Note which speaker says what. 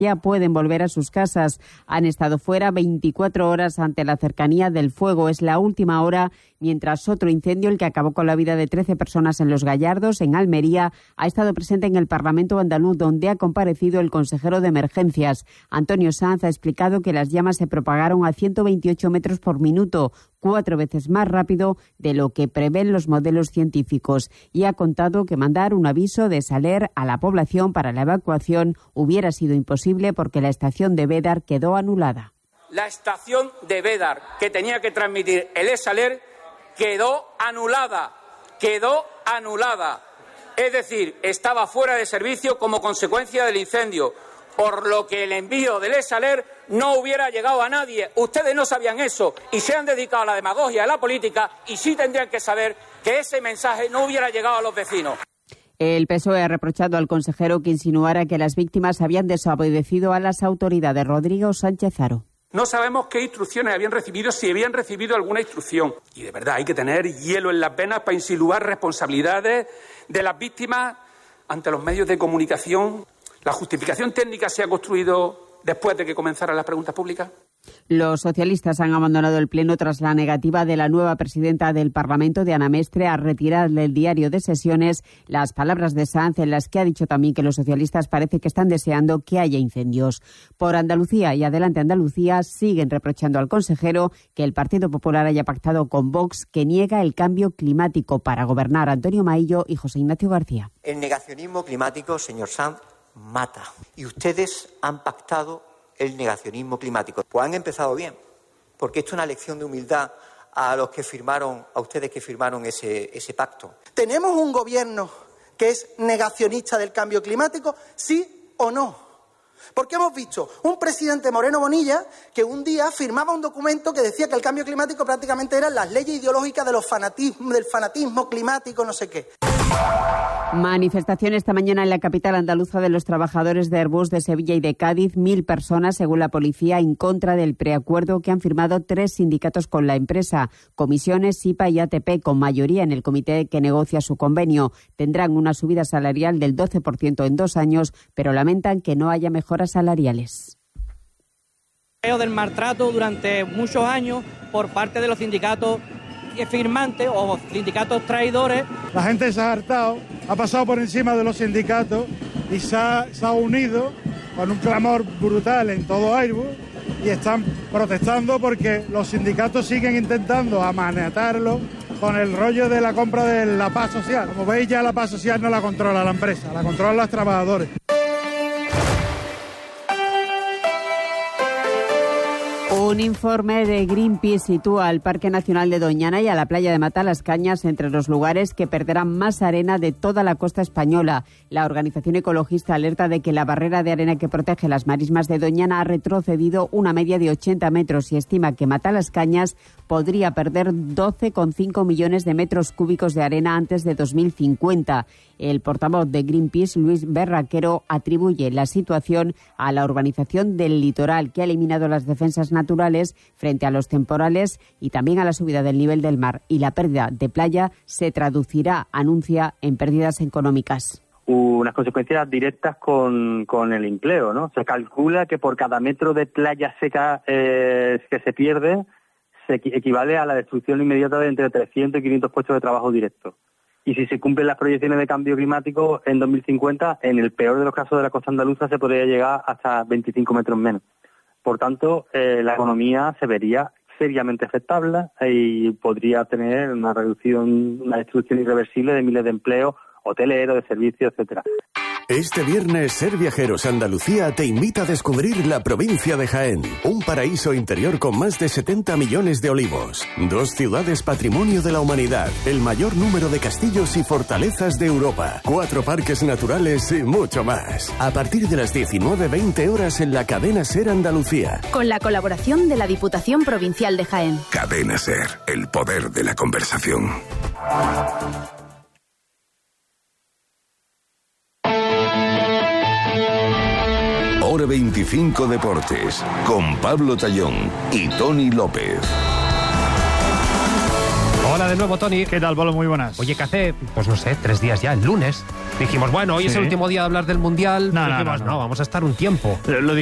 Speaker 1: ya pueden volver a sus casas. Han estado fuera 24 horas ante la cercanía del fuego. Es la última hora, mientras otro incendio, el que acabó con la vida de 13 personas en Los Gallardos, en Almería, ha estado presente en el Parlamento andaluz, donde ha comparecido el consejero de Emergencias. Antonio Sanz ha explicado que las llamas se propagaron a 128 metros por minuto, 4 veces más rápido de lo que prevén los modelos científicos, y ha contado que mandar un aviso de saler a la población para la evacuación hubiera sido imposible porque la estación de Bédar quedó anulada.
Speaker 2: La estación de Bédar, que tenía que transmitir el ESALER, quedó anulada. Es decir, estaba fuera de servicio como consecuencia del incendio, por lo que el envío del ESALER no hubiera llegado a nadie. Ustedes no sabían eso y se han dedicado a la demagogia, a la política, y sí tendrían que saber que ese mensaje no hubiera llegado a los vecinos.
Speaker 1: El PSOE ha reprochado al consejero que insinuara que las víctimas habían desobedecido a las autoridades. Rodrigo Sánchez Haro.
Speaker 3: No sabemos qué instrucciones habían recibido, si habían recibido alguna instrucción. Y de verdad hay que tener hielo en las venas para insinuar responsabilidades de las víctimas ante los medios de comunicación. ¿La justificación técnica se ha construido después de que comenzaran las preguntas públicas?
Speaker 1: Los socialistas han abandonado el Pleno tras la negativa de la nueva presidenta del Parlamento, Diana Mestre, a retirar del diario de sesiones las palabras de Sanz, en las que ha dicho también que los socialistas parece que están deseando que haya incendios. Por Andalucía y Adelante Andalucía siguen reprochando al consejero que el Partido Popular haya pactado con Vox, que niega el cambio climático para gobernar. Antonio Maillo y José Ignacio García.
Speaker 4: El negacionismo climático, señor Sanz, mata. Y ustedes han pactado el negacionismo climático. Pues han empezado bien, porque esto es una lección de humildad a ustedes que firmaron ese pacto.
Speaker 5: ¿Tenemos un gobierno que es negacionista del cambio climático? ¿Sí o no? Porque hemos visto un presidente Moreno Bonilla que un día firmaba un documento que decía que el cambio climático prácticamente eran las leyes ideológicas del fanatismo climático, no sé qué.
Speaker 1: Manifestación esta mañana en la capital andaluza de los trabajadores de Airbus de Sevilla y de Cádiz. 1.000 personas, según la policía, en contra del preacuerdo que han firmado 3 sindicatos con la empresa. Comisiones, SIPA y ATP, con mayoría en el comité que negocia su convenio. Tendrán una subida salarial del 12% en 2 años, pero lamentan que no haya mejoras salariales.
Speaker 6: Del maltrato durante muchos años por parte de los sindicatos firmantes o sindicatos traidores.
Speaker 7: La gente se ha hartado, ha pasado por encima de los sindicatos y se ha unido con un clamor brutal en todo Airbus y están protestando porque los sindicatos siguen intentando amanatarlo con el rollo de la compra de la paz social. Como veis, ya la paz social no la controla la empresa, la controlan los trabajadores.
Speaker 1: Un informe de Greenpeace sitúa al Parque Nacional de Doñana y a la playa de Matalascañas entre los lugares que perderán más arena de toda la costa española. La organización ecologista alerta de que la barrera de arena que protege las marismas de Doñana ha retrocedido una media de 80 metros y estima que Matalascañas podría perder 12,5 millones de metros cúbicos de arena antes de 2050. El portavoz de Greenpeace, Luis Berraquero, atribuye la situación a la urbanización del litoral, que ha eliminado las defensas naturales frente a los temporales y también a la subida del nivel del mar. Y la pérdida de playa se traducirá, anuncia, en pérdidas económicas.
Speaker 8: Unas consecuencias directas con el empleo, ¿no? Se calcula que por cada metro de playa seca que se pierde, se equivale a la destrucción inmediata de entre 300 y 500 puestos de trabajo directos. Y si se cumplen las proyecciones de cambio climático en 2050, en el peor de los casos de la costa andaluza se podría llegar hasta 25 metros menos. Por tanto, la economía se vería seriamente afectable y podría tener una destrucción irreversible de miles de empleos, hoteleros, de servicios, etcétera.
Speaker 9: Este viernes, Ser Viajeros Andalucía te invita a descubrir la provincia de Jaén, un paraíso interior con más de 70 millones de olivos, 2 ciudades patrimonio de la humanidad, el mayor número de castillos y fortalezas de Europa, 4 parques naturales y mucho más. A partir de las 19:20 horas en la cadena Ser Andalucía.
Speaker 10: Con la colaboración de la Diputación Provincial de Jaén.
Speaker 11: Cadena Ser, el poder de la conversación. Hora 25 Deportes, con Pablo Tallón y Tony López.
Speaker 12: Hola de nuevo, Tony.
Speaker 13: ¿Qué tal, Pablo? Muy buenas.
Speaker 12: Oye, que hace, pues no sé, 3 días ya, el lunes. Dijimos, bueno, hoy es el último día de hablar del Mundial.
Speaker 13: No,
Speaker 12: dijimos, no, vamos a estar un tiempo.
Speaker 13: Lo